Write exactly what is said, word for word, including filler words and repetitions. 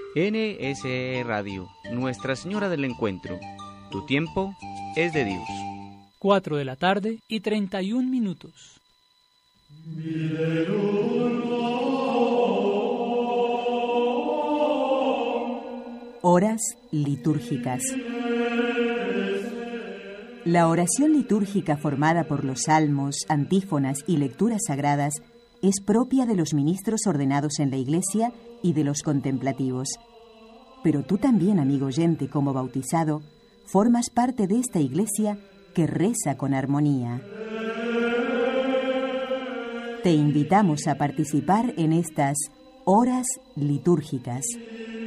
N S E Radio, Nuestra Señora del Encuentro. Tu tiempo es de Dios. Cuatro de la tarde y treinta y un minutos. Horas litúrgicas. La oración litúrgica formada por los salmos, antífonas y lecturas sagradas es propia de los ministros ordenados en la Iglesia y de los contemplativos. Pero tú también, amigo oyente, como bautizado, formas parte de esta Iglesia que reza con armonía. Te invitamos a participar en estas horas litúrgicas.